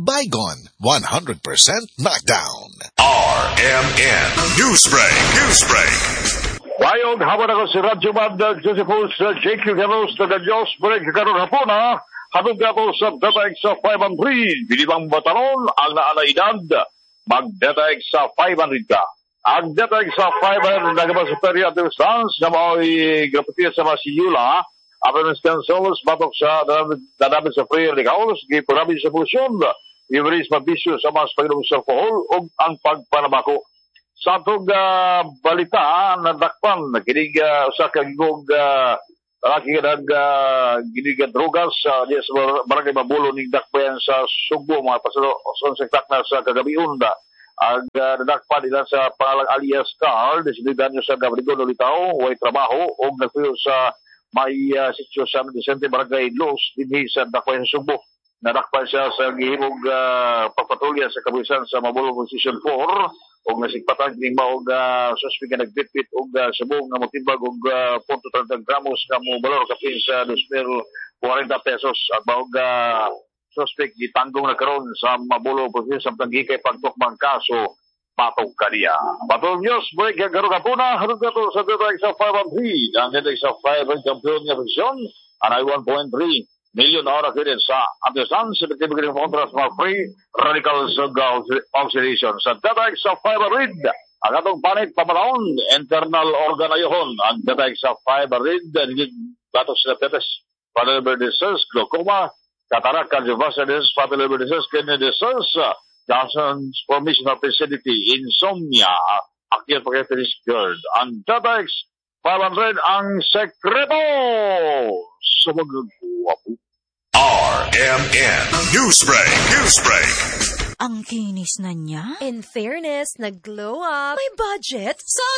Bygone, 100% knockdown. RMN Newsbreak. Wayong hapon ako si Radyo Mandag, Josephus, J.Q. Ganos, taga Diyos, break karon hapon ha. Hatog ka po sa DataX sa 500. Binibang batanon ang naanaidad. Mag-DataX sa 500 ka. Ang DataX sa 500 nagabas sa Peria de Stans na mao'y grapatiya sa Masiyula. Apan ng stencils, batok sa dadamit sa prayer ni Kaulos, giparami sa polusyon. Iwaris mabisyo sa mas pagdong sa alcohol o ang pagpanabako. Sa atong balita, nadakpan, kinig sa kagigog lalaki kinig drogas diya sa barangay Mabulo ning dakbayan sa Sugbo, mga pasalo, konsektak na sa kagabiun da. Ang nadakpan nila sa pangalang alias Carl, desinidad nyo sa Gabrigo Lolitao, way trabaho, o nagpuyo sa may sityo sa Vicente Barangay Los, dinhi sa dakbayan sa Sugbo. Nadakpan siya sa gihimog pagpatulya sa kabuhisan sa Mabulo Position 4 o nasigpatan kining maog suspect nga nagbitbit og subong nga motimbag og 0.30 gramos nga mo balor kapin sa 2,040 pesos at maog suspect gitanggong na karon sa Mabulo Position sa tanggikay pagtukbang kaso patog kaniya. Patog news break karon kapuna harug kato sa DataX sa 5-3 ang DataX sa 5 kampiyon nga posisyon anay 1.3 million ora kredit sa Andesan, sebetulnya begini kontras free radical oxidation sa DataX sa 500. Ang atong panit pamanaon, internal organ ayohon, ang DataX sa 500, batos sila tetes, fatty liver disease, glaucoma, cataract, cardiovascular disease, fatty liver disease, kidney disease, Johnson's formation of acidity, insomnia, acute pancreatitis GERD. Ang DataX 500 ang sekreto sa magagawa. RMN Newsbreak. Ang kinis na niya. In fairness, nag-glow up. May budget sa